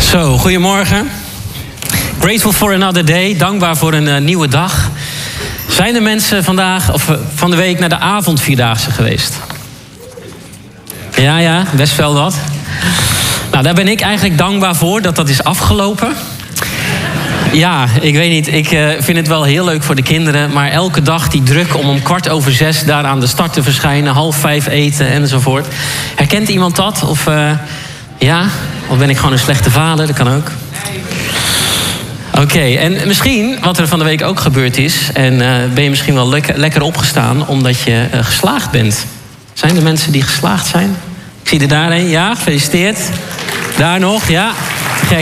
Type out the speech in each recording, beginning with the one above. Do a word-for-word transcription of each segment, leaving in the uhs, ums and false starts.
Zo, goedemorgen. Grateful for another day. Dankbaar voor een uh, nieuwe dag. Zijn er mensen vandaag of uh, van de week naar de avondvierdaagse geweest? Ja, ja, best wel wat. Nou, daar ben ik eigenlijk dankbaar voor dat dat is afgelopen. Ja, ik weet niet. Ik uh, vind het wel heel leuk voor de kinderen. Maar elke dag die druk om om kwart over zes daar aan de start te verschijnen. Half vijf eten enzovoort. Herkent iemand dat? Of uh, ja? Of ben ik gewoon een slechte vader? Dat kan ook. Oké, okay, en misschien wat er van de week ook gebeurd is. En uh, ben je misschien wel lekker, lekker opgestaan omdat je uh, geslaagd bent. Zijn er mensen die geslaagd zijn? Ik zie er daar een. Ja, gefeliciteerd. Daar nog, ja. Gek.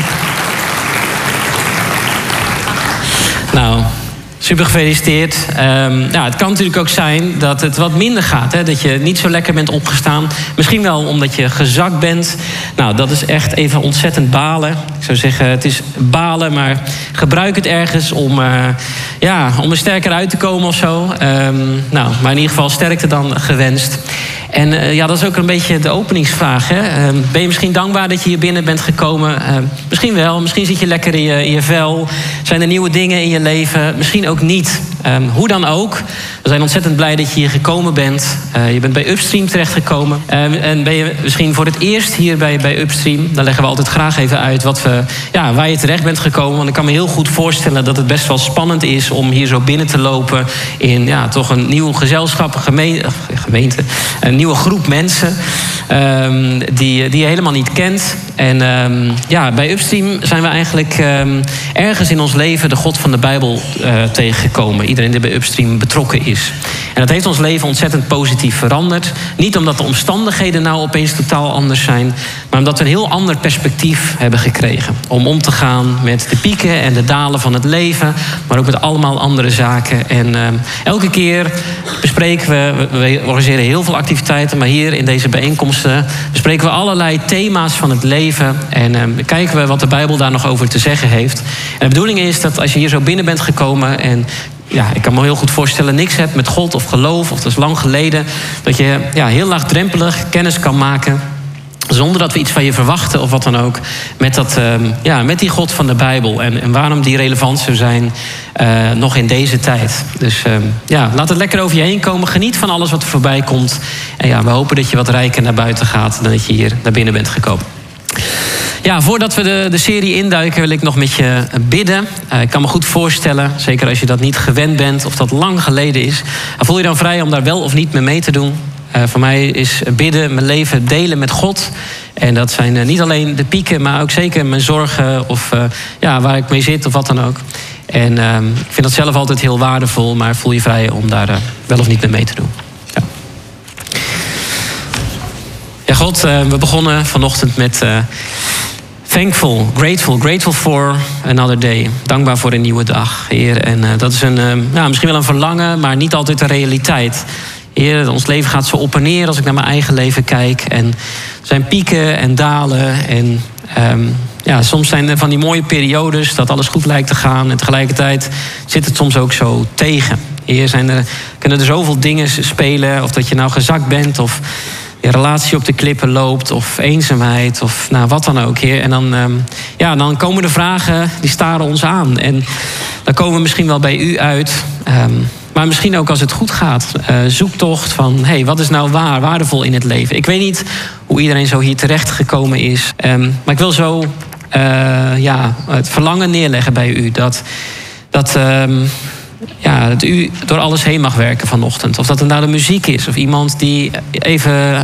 Nou, super gefeliciteerd. Um, ja, het kan natuurlijk ook zijn dat het wat minder gaat. Hè? Dat je niet zo lekker bent opgestaan. Misschien wel omdat je gezakt bent. Nou, dat is echt even ontzettend balen. Ik zou zeggen, het is balen, maar gebruik het ergens om, uh, ja, om er sterker uit te komen of zo. Um, nou, maar in ieder geval sterkte dan gewenst. En uh, ja, dat is ook een beetje de openingsvraag. Hè? Uh, ben je misschien dankbaar dat je hier binnen bent gekomen? Uh, misschien wel. Misschien zit je lekker in je, in je vel. Zijn er nieuwe dingen in je leven? Misschien ook niet. Um, hoe dan ook. We zijn ontzettend blij dat je hier gekomen bent. Uh, je bent bij Upstream terechtgekomen. Uh, en ben je misschien voor het eerst hier bij, bij Upstream. Dan leggen we altijd graag even uit wat we, ja, waar je terecht bent gekomen. Want ik kan me heel goed voorstellen dat het best wel spannend is om hier zo binnen te lopen in ja, toch een nieuw gezelschap, gemeente, gemeente een nieuwe groep mensen um, die, die je helemaal niet kent. En um, ja, bij Upstream zijn we eigenlijk um, ergens in ons leven de God van de Bijbel uh, tegengekomen. Iedereen die bij Upstream betrokken is. En dat heeft ons leven ontzettend positief veranderd. Niet omdat de omstandigheden nou opeens totaal anders zijn, maar omdat we een heel ander perspectief hebben gekregen. Om om te gaan met de pieken en de dalen van het leven, maar ook met allemaal andere zaken. En uh, elke keer bespreken we, we organiseren heel veel activiteiten, maar hier in deze bijeenkomsten bespreken we allerlei thema's van het leven. En uh, kijken we wat de Bijbel daar nog over te zeggen heeft. En de bedoeling is dat als je hier zo binnen bent gekomen en ja, ik kan me heel goed voorstellen, niks hebt met God of geloof, of dat is lang geleden, dat je ja, heel laagdrempelig kennis kan maken, zonder dat we iets van je verwachten of wat dan ook, met, dat, uh, ja, met die God van de Bijbel. En, en waarom die relevant zou zijn uh, nog in deze tijd. Dus uh, ja, laat het lekker over je heen komen. Geniet van alles wat er voorbij komt. En ja, we hopen dat je wat rijker naar buiten gaat dan dat je hier naar binnen bent gekomen. Ja, voordat we de, de serie induiken wil ik nog met je bidden. Uh, ik kan me goed voorstellen, zeker als je dat niet gewend bent of dat lang geleden is, voel je dan vrij om daar wel of niet mee mee te doen. Uh, voor mij is bidden mijn leven delen met God. En dat zijn uh, niet alleen de pieken, maar ook zeker mijn zorgen of uh, ja, waar ik mee zit of wat dan ook. En uh, ik vind dat zelf altijd heel waardevol, maar voel je vrij om daar uh, wel of niet mee mee te doen. Ja, ja God, uh, we begonnen vanochtend met Uh, Thankful, grateful, grateful for another day. Dankbaar voor een nieuwe dag, Heer. En uh, dat is een, uh, nou, misschien wel een verlangen, maar niet altijd de realiteit. Heer, ons leven gaat zo op en neer als ik naar mijn eigen leven kijk. En er zijn pieken en dalen. En um, ja, soms zijn er van die mooie periodes dat alles goed lijkt te gaan. En tegelijkertijd zit het soms ook zo tegen. Heer, zijn er, kunnen er zoveel dingen spelen. Of dat je nou gezakt bent of je relatie op de klippen loopt, of eenzaamheid, of nou, wat dan ook, Heer. En dan, um, ja, dan komen de vragen, die staren ons aan. En dan komen we misschien wel bij u uit. Um, maar misschien ook als het goed gaat. Uh, zoektocht van, hé, hey, wat is nou waar, waardevol in het leven? Ik weet niet hoe iedereen zo hier terecht gekomen is. Um, maar ik wil zo uh, ja, het verlangen neerleggen bij u. Dat, dat um, Ja, dat u door alles heen mag werken vanochtend. Of dat het nou de muziek is. Of iemand die even